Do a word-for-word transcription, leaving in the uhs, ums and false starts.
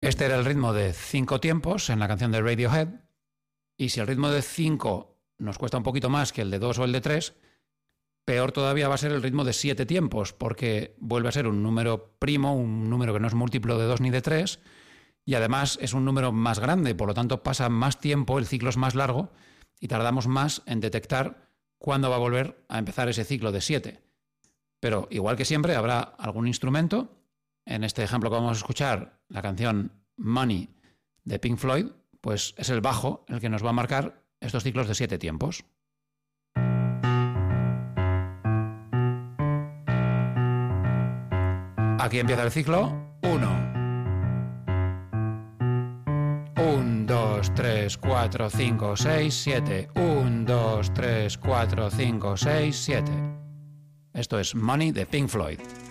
Este era el ritmo de cinco tiempos en la canción de Radiohead, y si el ritmo de cinco nos cuesta un poquito más que el de dos o el de tres, peor todavía va a ser el ritmo de siete tiempos, porque vuelve a ser un número primo, un número que no es múltiplo de dos ni de tres, y además es un número más grande, por lo tanto pasa más tiempo, el ciclo es más largo, y tardamos más en detectar cuándo va a volver a empezar ese ciclo de siete. Pero igual que siempre habrá algún instrumento. En este ejemplo que vamos a escuchar, la canción Money de Pink Floyd, pues es el bajo el que nos va a marcar estos ciclos de siete tiempos. Aquí empieza el ciclo. uno. uno, dos, tres, cuatro, cinco, seis, siete. uno, dos, tres, cuatro, cinco, seis, siete. Esto es Money de Pink Floyd.